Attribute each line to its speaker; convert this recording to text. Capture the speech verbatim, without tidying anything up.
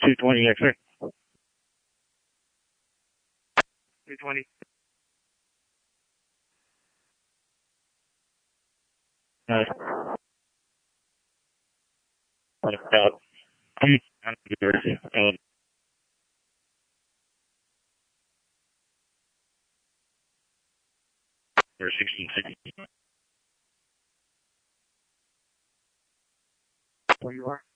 Speaker 1: two twenty X-ray. two twenty. Uh, about, I'm, I'm uh, or sixteen sixty. Where you are?